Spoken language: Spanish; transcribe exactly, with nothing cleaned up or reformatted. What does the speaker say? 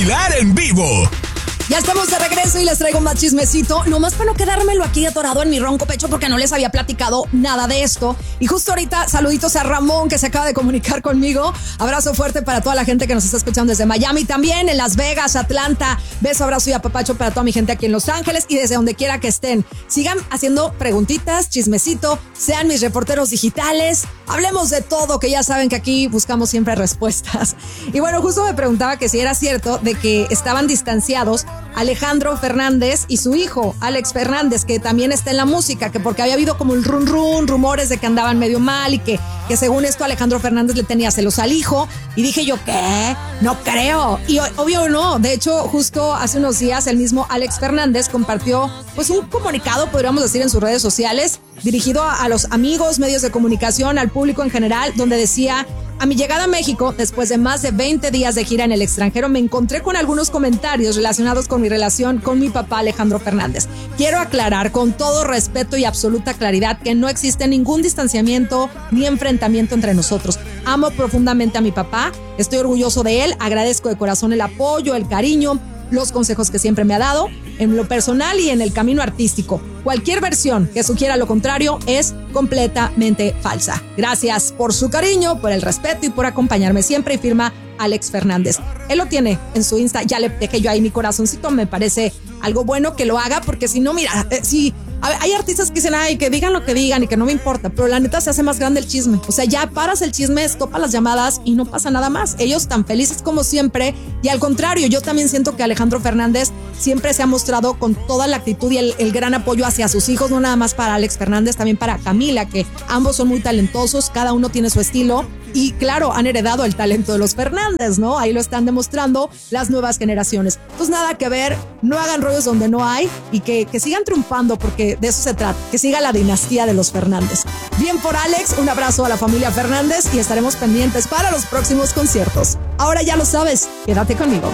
Bailar en Vivo. Ya estamos de regreso y les traigo más chismecito, nomás para no quedármelo aquí atorado en mi ronco pecho porque no les había platicado nada de esto. Y justo ahorita, saluditos a Ramón que se acaba de comunicar conmigo. Abrazo fuerte para toda la gente que nos está escuchando desde Miami, también en Las Vegas, Atlanta. Beso, abrazo y apapacho para toda mi gente aquí en Los Ángeles y desde donde quiera que estén. Sigan haciendo preguntitas, chismecito, sean mis reporteros digitales. Hablemos de todo, que ya saben que aquí buscamos siempre respuestas. Y bueno, justo me preguntaba que si era cierto de que estaban distanciados Alejandro Fernández y su hijo, Alex Fernández, que también está en la música, que porque había habido como el run run, rumores de que andaban medio mal y que, que según esto Alejandro Fernández le tenía celos al hijo. Y dije yo, ¿qué? No creo. Y obvio no. De hecho, justo hace unos días el mismo Alex Fernández compartió pues un comunicado, podríamos decir, en sus redes sociales, dirigido a, a los amigos, medios de comunicación, al público en general, donde decía: a mi llegada a México, después de más de veinte días de gira en el extranjero, me encontré con algunos comentarios relacionados con mi relación con mi papá Alejandro Fernández. Quiero aclarar con todo respeto y absoluta claridad que no existe ningún distanciamiento ni enfrentamiento entre nosotros. Amo profundamente a mi papá, estoy orgulloso de él, agradezco de corazón el apoyo, el cariño, los consejos que siempre me ha dado, en lo personal y en el camino artístico. Cualquier versión que sugiera lo contrario es completamente falsa. Gracias por su cariño, por el respeto y por acompañarme siempre, y firma Alex Fernández. Él lo tiene en su Insta, ya le dejé yo ahí mi corazoncito, me parece algo bueno que lo haga, porque si no, mira, eh, si a ver, hay artistas que dicen, ay, que digan lo que digan y que no me importa, pero la neta se hace más grande el chisme. O sea, ya paras el chisme, estopa las llamadas y no pasa nada más. Ellos tan felices como siempre, y al contrario, yo también siento que Alejandro Fernández siempre se ha mostrado con toda la actitud y el, el gran apoyo hacia sus hijos, no nada más para Alex Fernández, también para Camila, que ambos son muy talentosos, cada uno tiene su estilo. Y claro, han heredado el talento de los Fernández, ¿no? Ahí lo están demostrando las nuevas generaciones. Pues nada que ver, no hagan rollos donde no hay, y que, que sigan triunfando, porque de eso se trata, que siga la dinastía de los Fernández. Bien por Alex, un abrazo a la familia Fernández y estaremos pendientes para los próximos conciertos. Ahora ya lo sabes, quédate conmigo.